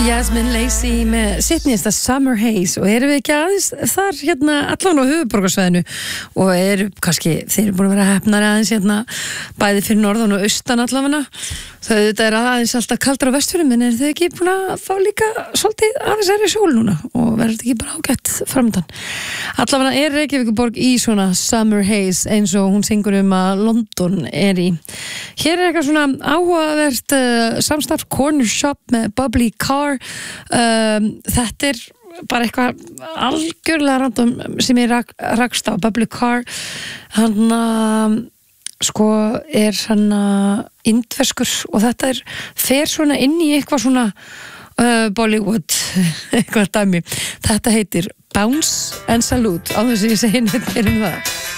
Jasmine Lacey með sitt nýjasta Summer Haze og erum við ekki aðeins þar hérna allan á höfuðborgarsvæðinu og eru kannski, þeir eru búin að vera hefnari aðeins hérna bæði fyrir norðan og austan allavega þetta aðeins alltaf kaldra á Vestfjörðum en eru þau ekki búin að fá líka svolítið aðeins í sól núna og verður þetta ekki bara ágætt framöndan allavega er Reykjavíkurborg í svona Summer Haze eins og hún syngur að London er í hér er eitthvað svona áhugavert samstarf Corner Shop með Bubbly Car þetta er bara eitthvað algjörlega random sem ég rakst á Bubbly Car hann sko er hann indverskur og þetta fer svona inn í eitthvað svona Bollywood eitthvað dæmi þetta heitir Bounce and Salute á þess að ég segi neitt fyrir það